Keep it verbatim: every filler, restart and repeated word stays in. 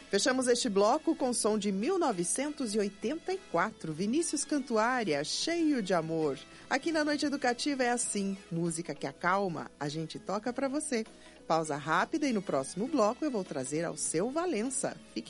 Fechamos este bloco com som de mil novecentos e oitenta e quatro, Vinícius Cantuária, Cheio de Amor. Aqui na Noite Educativa é assim, música que acalma, a gente toca pra você. Pausa rápida e no próximo bloco eu vou trazer ao seu Valença. Fique